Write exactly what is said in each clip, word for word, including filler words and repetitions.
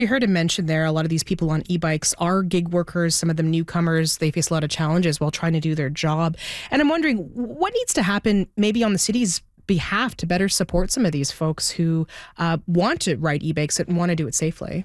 You heard him mention there, a lot of these people on e-bikes are gig workers, some of them newcomers. They face a lot of challenges while trying to do their job. And I'm wondering, what needs to happen maybe on the city's behalf to better support some of these folks who uh, want to ride e-bikes and want to do it safely?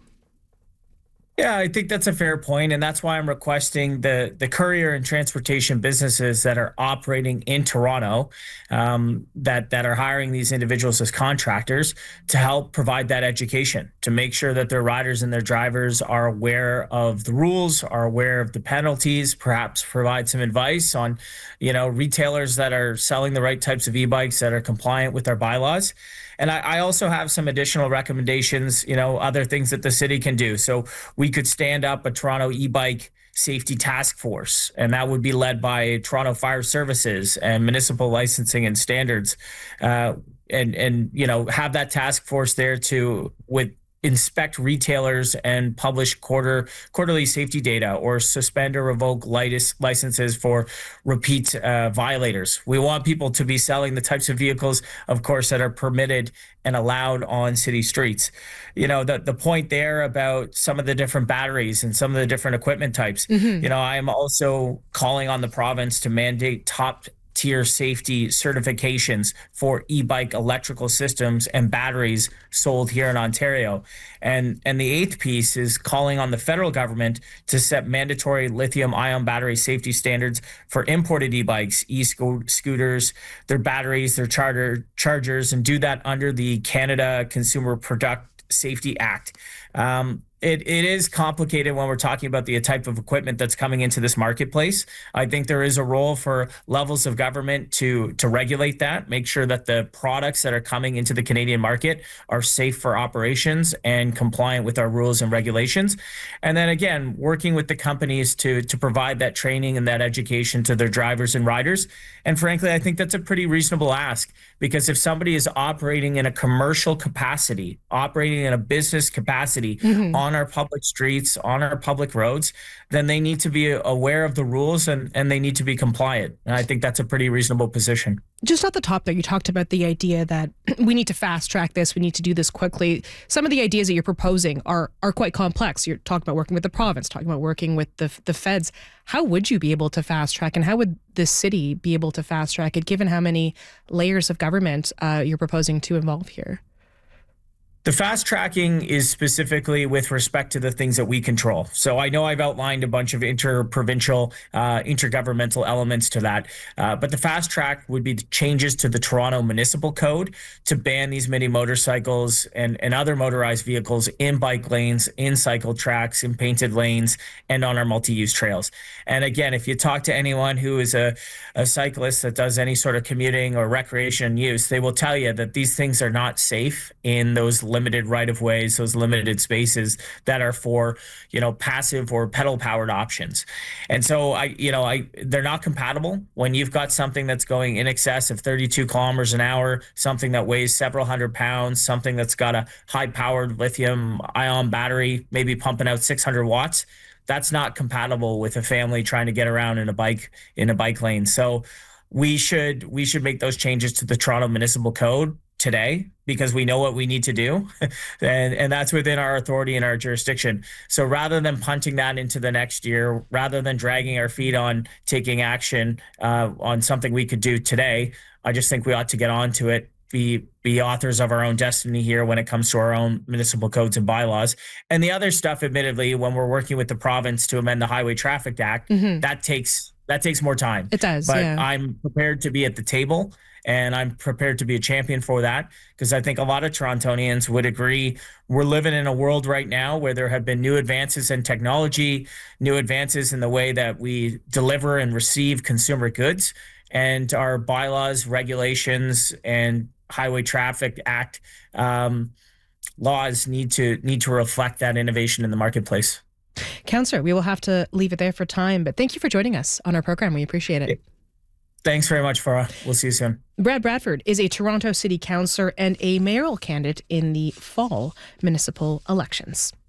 Yeah, I think that's a fair point, and that's why I'm requesting the the courier and transportation businesses that are operating in Toronto, um, that that are hiring these individuals as contractors to help provide that education, to make sure that their riders and their drivers are aware of the rules, are aware of the penalties, perhaps provide some advice on, you know, retailers that are selling the right types of e-bikes that are compliant with our bylaws. And I, I also have some additional recommendations, you know, other things that the city can do. So we could stand up a Toronto e-bike safety task force, and that would be led by Toronto Fire Services and Municipal Licensing and Standards, uh, and and you know, have that task force there to with inspect retailers and publish quarter quarterly safety data, or suspend or revoke licenses for repeat uh, violators. We want people to be selling the types of vehicles, of course, that are permitted and allowed on city streets. You know, the, the point there about some of the different batteries and some of the different equipment types, mm-hmm. you know, I'm also calling on the province to mandate top tier safety certifications for e-bike electrical systems and batteries sold here in Ontario. And, and the eighth piece is calling on the federal government to set mandatory lithium ion battery safety standards for imported e-bikes, e-scooters, their batteries, their charger chargers, and do that under the Canada Consumer Product Safety Act. Um, It, it is complicated when we're talking about the type of equipment that's coming into this marketplace. I think there is a role for levels of government to to regulate that, make sure that the products that are coming into the Canadian market are safe for operations and compliant with our rules and regulations. And then again, working with the companies to to provide that training and that education to their drivers and riders. And frankly, I think that's a pretty reasonable ask, because if somebody is operating in a commercial capacity, operating in a business capacity, mm-hmm. on our public streets, on our public roads, then they need to be aware of the rules, and, and they need to be compliant. And I think that's a pretty reasonable position. Just at the top there, you talked about the idea that we need to fast track this, we need to do this quickly. Some of the ideas that you're proposing are are quite complex. You're talking about working with the province, talking about working with the the feds. How would you be able to fast track, and how would the city be able to fast track it, given how many layers of government uh, you're proposing to involve here? The fast tracking is specifically with respect to the things that we control. So I know I've outlined a bunch of inter-provincial, uh, intergovernmental elements to that, uh, but the fast track would be the changes to the Toronto Municipal Code to ban these mini motorcycles and, and other motorized vehicles in bike lanes, in cycle tracks, in painted lanes, and on our multi-use trails. And again, if you talk to anyone who is a, a cyclist that does any sort of commuting or recreation use, they will tell you that these things are not safe in those limited right-of-ways, those limited spaces that are for, you know, passive or pedal-powered options. And so I, you know, I they're not compatible. When you've got something that's going in excess of thirty-two kilometers an hour, something that weighs several hundred pounds, something that's got a high-powered lithium-ion battery, maybe pumping out six hundred watts, that's not compatible with a family trying to get around in a bike in a bike lane. So we should we should make those changes to the Toronto Municipal Code today, because we know what we need to do, and and that's within our authority and our jurisdiction. So rather than punting that into the next year, rather than dragging our feet on taking action uh, on something we could do today, I just think we ought to get onto it, be be authors of our own destiny here when it comes to our own municipal codes and bylaws. And the other stuff, admittedly, when we're working with the province to amend the Highway Traffic Act, mm-hmm. that takes that takes more time. It does, but yeah. I'm prepared to be at the table, and I'm prepared to be a champion for that, because I think a lot of Torontonians would agree we're living in a world right now where there have been new advances in technology, new advances in the way that we deliver and receive consumer goods, and our bylaws, regulations, and Highway Traffic Act um, laws need to need to reflect that innovation in the marketplace. Councillor, we will have to leave it there for time, but thank you for joining us on our program. We appreciate it. Thanks very much, Farah. We'll see you soon. Brad Bradford is a Toronto City Councillor and a mayoral candidate in the fall municipal elections.